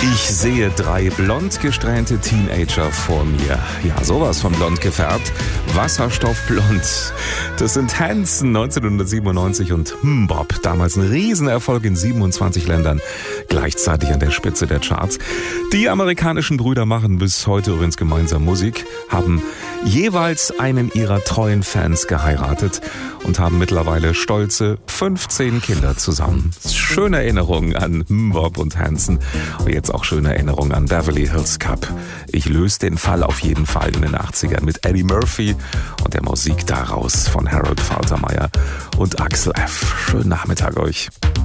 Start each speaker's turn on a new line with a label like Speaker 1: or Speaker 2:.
Speaker 1: Ich sehe 3 blond gesträhnte Teenager vor mir. Ja, sowas von blond gefärbt. Wasserstoffblond. Das sind Hanson 1997 und MMMBop. Damals ein Riesenerfolg in 27 Ländern. Gleichzeitig an der Spitze der Charts. Die amerikanischen Brüder machen bis heute übrigens gemeinsam Musik, haben jeweils einen ihrer treuen Fans geheiratet und haben mittlerweile stolze 15 Kinder zusammen. Schöne Erinnerungen an MMMBop und Hanson. Und jetzt auch schöne Erinnerungen an Beverly Hills Cop. Ich löse den Fall auf jeden Fall in den 80ern mit Eddie Murphy und der Musik daraus von Harold Faltermeyer und Axel F. Schönen Nachmittag euch.